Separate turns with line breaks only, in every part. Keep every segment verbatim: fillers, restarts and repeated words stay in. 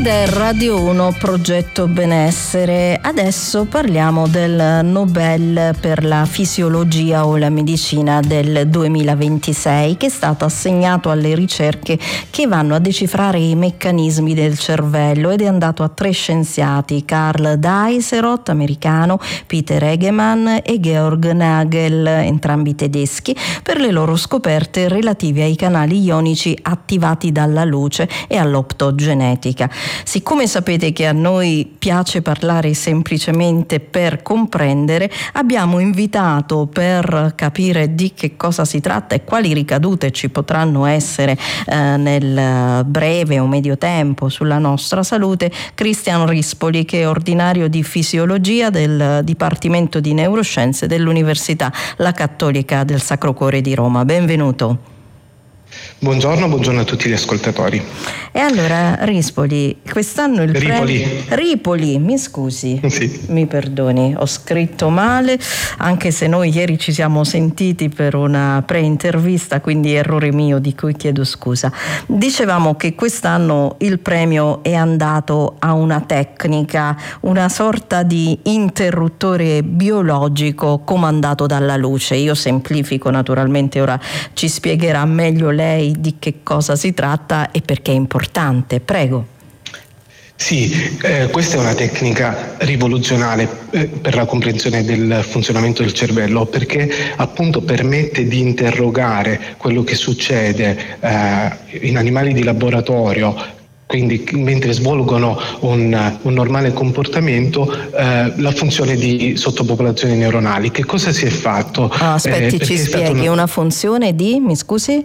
Ed è Radio uno Progetto Benessere. Adesso parliamo del Nobel per la fisiologia o la medicina del duemilaventisei, che è stato assegnato alle ricerche che vanno a decifrare i meccanismi del cervello, ed è andato a tre scienziati: Karl Deisseroth, americano, Peter Egemann e Georg Nagel, entrambi tedeschi, per le loro scoperte relative ai canali ionici attivati dalla luce e all'optogenetica. Siccome sapete che a noi piace parlare semplicemente per comprendere, abbiamo invitato, per capire di che cosa si tratta e quali ricadute ci potranno essere eh, nel breve o medio tempo sulla nostra salute, Christian Rispoli, che è ordinario di fisiologia del Dipartimento di Neuroscienze dell'Università La Cattolica del Sacro Cuore di Roma. Benvenuto.
Buongiorno, buongiorno a tutti gli ascoltatori.
E allora, Rispoli, quest'anno il
Ripoli.
premio... Ripoli, mi scusi,
sì.
mi perdoni, ho scritto male, anche se noi ieri ci siamo sentiti per una pre-intervista, quindi errore mio di cui chiedo scusa. Dicevamo che quest'anno il premio è andato a una tecnica, una sorta di interruttore biologico comandato dalla luce. Io semplifico naturalmente, ora ci spiegherà meglio lei di che cosa si tratta e perché è importante. Prego.
Sì, eh, questa è una tecnica rivoluzionaria eh, per la comprensione del funzionamento del cervello, perché appunto permette di interrogare quello che succede eh, in animali di laboratorio. Quindi mentre svolgono un, un normale comportamento, eh, la funzione di sottopopolazioni neuronali. Che cosa si è fatto?
Oh, aspetti, eh, ci spieghi una... una funzione di, mi scusi?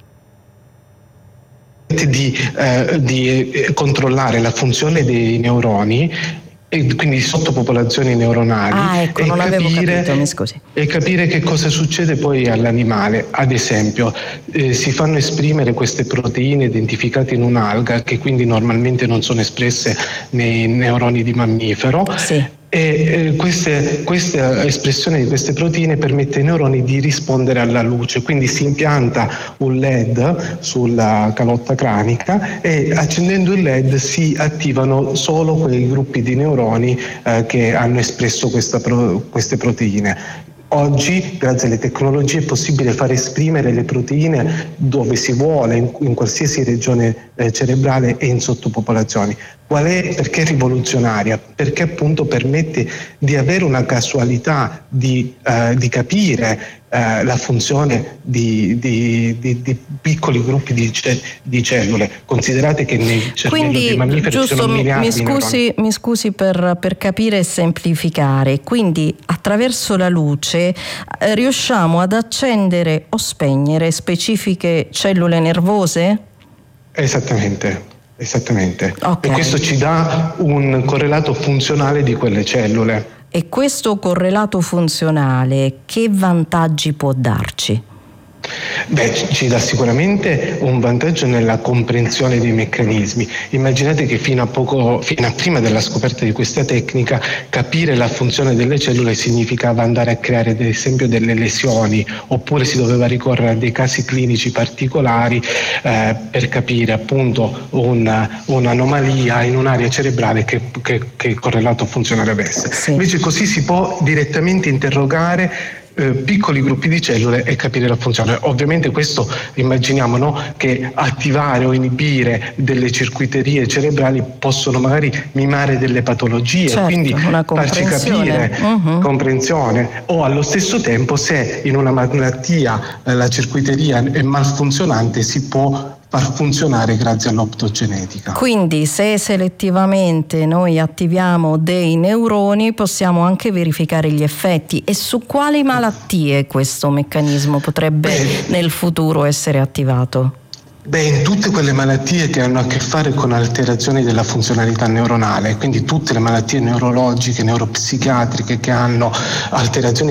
Di, eh, di controllare la funzione dei neuroni, e quindi sottopopolazioni neuronali,
ah, ecco,
e,
non
capire,
avevo capito, mi scusi.
e capire che cosa succede poi all'animale. Ad esempio, eh, si fanno esprimere queste proteine identificate in un'alga, che quindi normalmente non sono espresse nei neuroni di mammifero.
Sì.
E eh, queste, questa espressione di queste proteine permette ai neuroni di rispondere alla luce, quindi si impianta un L E D sulla calotta cranica e accendendo il L E D si attivano solo quei gruppi di neuroni eh, che hanno espresso questa pro, queste proteine. Oggi, grazie alle tecnologie, è possibile far esprimere le proteine dove si vuole, in, in qualsiasi regione eh, cerebrale e in sottopopolazioni. Qual è? Perché è rivoluzionaria? Perché appunto permette di avere una casualità, di, eh, di capire eh, la funzione di, di, di, di piccoli gruppi di, ce- di cellule. Considerate che nei cervelli dei mammiferi ci sono miliardi
mi scusi,
di neuroni.
mi scusi per, per capire e semplificare. Quindi attraverso la luce eh, riusciamo ad accendere o spegnere specifiche cellule nervose?
Esattamente. Esattamente.
Okay.
E questo ci dà un correlato funzionale di quelle cellule.
E questo correlato funzionale che vantaggi può darci?
Beh, ci dà sicuramente un vantaggio nella comprensione dei meccanismi. Immaginate che fino a poco, fino a prima della scoperta di questa tecnica, capire la funzione delle cellule significava andare a creare, ad esempio, delle lesioni, oppure si doveva ricorrere a dei casi clinici particolari eh, per capire appunto una, un'anomalia in un'area cerebrale che, che, che correlato funzionale avesse.
Sì.
Invece così si può direttamente interrogare Eh, piccoli gruppi di cellule e capire la funzione. Ovviamente questo immaginiamo, no, che attivare o inibire delle circuiterie cerebrali possono magari mimare delle patologie,
certo,
quindi
una
farci capire uh-huh. comprensione, o allo stesso tempo se in una malattia eh, la circuiteria è malfunzionante si può far funzionare grazie all'optogenetica.
Quindi se selettivamente noi attiviamo dei neuroni possiamo anche verificare gli effetti. E su quali malattie questo meccanismo potrebbe Beh, nel futuro essere attivato?
Beh, in tutte quelle malattie che hanno a che fare con alterazioni della funzionalità neuronale, quindi tutte le malattie neurologiche, neuropsichiatriche che hanno alterazioni